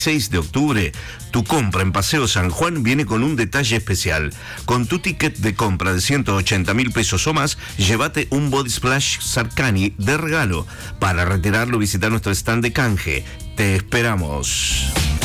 6 de octubre, tu compra en Paseo San Juan viene con un detalle especial. Con tu ticket de compra de 180.000 pesos o más, llévate un Body Splash Sarkany de regalo. Para retirarlo, visita nuestro stand de canje. Te esperamos.